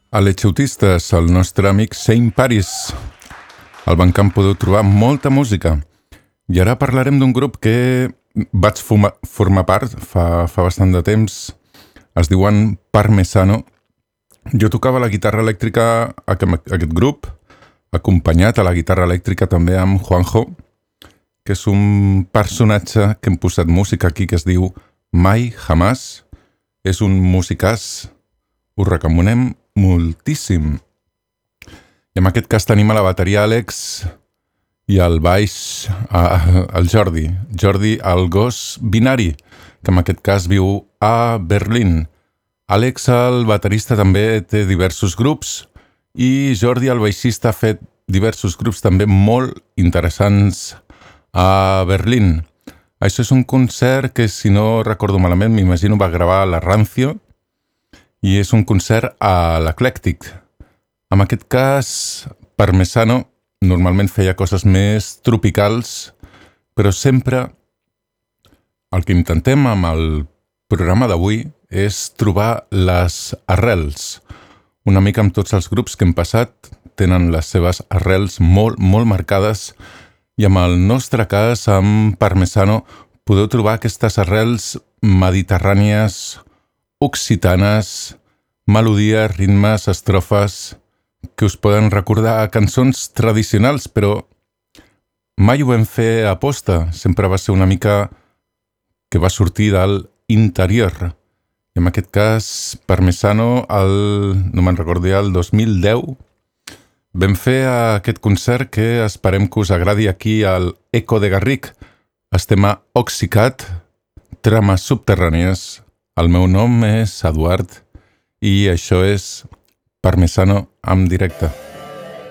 A l'Eixeutistes, el nostre amic Saint Paris. Al Bandcamp podeu trobar molta música. I ara parlarem d'un grup que vaig formar part fa bastant de temps. Es diuen Parmesano. Jo tocava la guitarra elèctrica a aquest grup, acompanyat a la guitarra elèctrica també amb Juanjo, que és un personatge que hem posat música aquí que es diu Mai Jamás. És un musicàs, us recomanem moltíssim. I en aquest cas tenim a la bateria Àlex i al baix el Jordi el gos binari, que en aquest cas viu a Berlín. Àlex, el baterista, també té diversos grups i Jordi, el baixista, ha fet diversos grups també molt interessants a Berlín. Això és un concert que, si no recordo malament, m'imagino va gravar a la Rancio i és un concert a l'Eclèctic. En aquest cas, Parmesano normalment feia coses més tropicals, però sempre el que intentem amb el programa d'avui és trobar les arrels. Una mica amb tots els grups que hem passat tenen les seves arrels molt, molt marcades i en el nostre cas, amb Parmesano, podeu trobar aquestes arrels mediterrànies, occitanes, melodies, ritmes, estrofes, que us poden recordar a cançons tradicionals, però mai ho vam fer a posta. Sempre va ser una mica que va sortir de l'interior. I en aquest cas, Parmesano, no me'n recordo ja, el 2010, vam fer aquest concert que esperem que us agradi aquí al Eco de Garric. Estem a Oxicat, Trames subterrànies. El meu nom és Eduard i això és Parmesano en directe.